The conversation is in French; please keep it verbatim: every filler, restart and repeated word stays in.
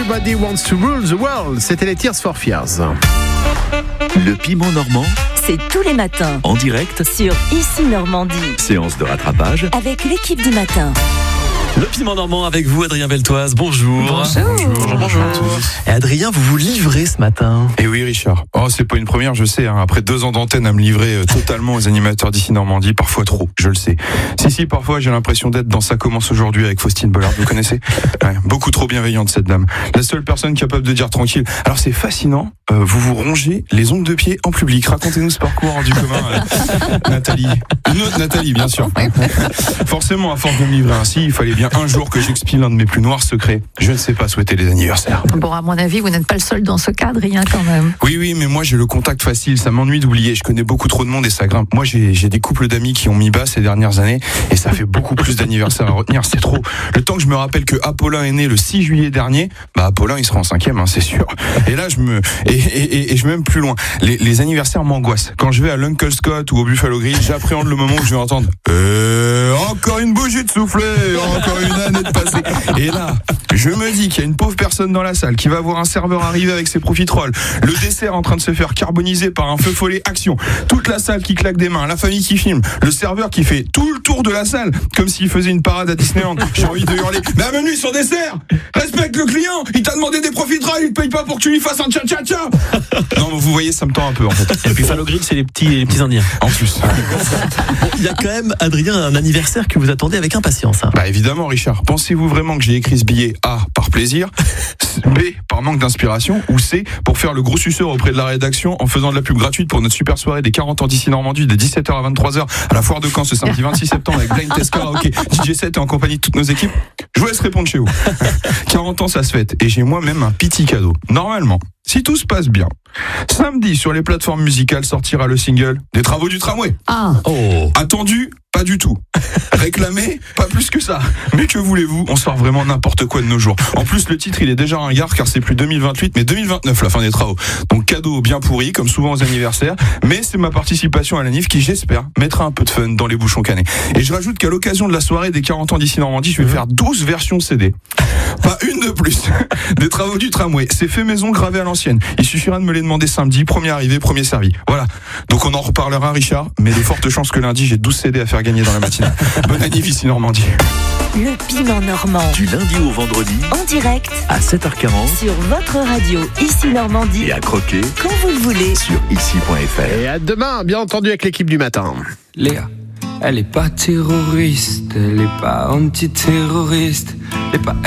Everybody Wants to Rule the World. C'était les Tears for Fears. Le piment normand, c'est tous les matins en direct sur Ici Normandie. Séance de rattrapage Avec l'équipe du matin. Le piment normand avec vous, Adrien Beltoise. Bonjour. Bonjour. Bonjour, bonjour. Et Adrien, vous vous livrez ce matin. Et oui, Richard. Oh, c'est pas une première, je sais. Hein. Après deux ans d'antenne à me livrer euh, totalement aux animateurs d'ici Normandie, parfois trop, je le sais. Si, si, parfois j'ai l'impression d'être dans Ça commence aujourd'hui avec Faustine Bollard, vous connaissez? Ouais, beaucoup trop bienveillante cette dame. La seule personne capable de dire tranquille. Alors c'est fascinant, euh, vous vous rongez les ongles de pied en public. Racontez-nous ce parcours du commun, euh, Nathalie. Une autre Nathalie, bien sûr. Forcément, à force de me livrer ainsi, il fallait bien un jour que j'expile l'un de mes plus noirs secrets. Je ne sais pas souhaiter les anniversaires. Bon, à mon avis, vous n'êtes pas le seul dans ce cadre, rien quand même. Oui, oui, mais moi j'ai le contact facile, ça m'ennuie d'oublier. Je connais beaucoup trop de monde et ça grimpe. Moi j'ai, j'ai des couples d'amis qui ont mis bas ces dernières années et ça fait beaucoup plus d'anniversaires à retenir, c'est trop. Le temps que je me rappelle que Apollin est né le six juillet dernier, bah Apollin il sera en cinquième, hein, c'est sûr. Et là je me et, et, et, et je vais même plus loin. Les, les anniversaires m'angoissent. Quand je vais à l'Uncle Scott ou au Buffalo Grill, j'appréhende le moment où je vais entendre euh, encore une bougie de souffler, encore une année de passé. Et là, je me dis qu'il y a une pauvre personne dans la salle qui va voir un serveur arriver avec ses profiteroles, le dessert en train de se faire carboniser par un feu follet action, toute la salle qui claque des mains, la famille qui filme, le serveur qui fait tout le tour de la salle comme s'il faisait une parade à Disneyland. J'ai envie de hurler, mais amène-lui son dessert, respecte le client, il t'a demandé des profiteroles, il te paye pas pour que tu lui fasses un tcha-tcha-tcha. Non, mais vous voyez, ça me tend un peu en fait. Et puis Buffalo Grill, c'est les petits, les petits indiens. En plus. Bon, il y a quand même, Adrien, un anniversaire que vous attendez avec impatience. Hein. Bah évidemment, Richard. Pensez-vous vraiment que j'ai écrit ce billet A, par plaisir, B, par manque d'inspiration, ou C, pour faire le gros suceur auprès de la rédaction en faisant de la pub gratuite pour notre super soirée des quarante ans d'ici Normandie de dix-sept heures à vingt-trois heures à la foire de Caen ce samedi vingt-six septembre avec Blind Test Karaoke, D J sept et en compagnie de toutes nos équipes? Je vous laisse répondre chez vous. quarante ans, ça se fête et j'ai moi-même un petit cadeau. Normalement, si tout se passe bien, samedi sur les plateformes musicales sortira le single des Travaux du Tramway. Ah. Oh. Attendu? Pas du tout. Réclamé? Pas plus que ça. Mais que voulez-vous? On sort vraiment n'importe quoi de nos jours. En plus, le titre, il est déjà ringard car c'est plus deux mille vingt-huit, mais deux mille vingt-neuf, la fin des travaux. Donc, cadeau bien pourri, comme souvent aux anniversaires. Mais c'est ma participation à la N I F qui, j'espère, mettra un peu de fun dans les bouchons canés. Et je rajoute qu'à l'occasion de la soirée des quarante ans d'ici Normandie, je vais faire douze versions C D. Pas une de plus. Des Travaux du Tramway. C'est fait maison, gravé à l'ancienne. Il suffira de me les demander samedi, premier arrivé, premier servi. Voilà. Donc, on en reparlera, Richard. Mais de fortes chances que lundi, j'ai douze C D à faire gagner dans la matinée. Bonne année ici Normandie. Le piment normand. du lundi au vendredi En direct à sept heures quarante sur votre radio Ici Normandie. et à croquer Quand vous le voulez. sur ici point f r. Et à demain, bien entendu, avec l'équipe du matin. Léa, elle est pas terroriste, elle est pas antiterroriste, elle est pas